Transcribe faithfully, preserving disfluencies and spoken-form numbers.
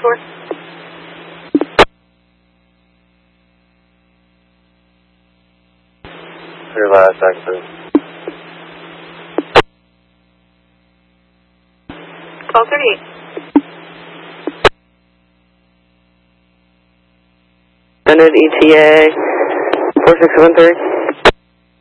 four. Clear last access. twelve thirty-eight. Standard E T A four six seven three.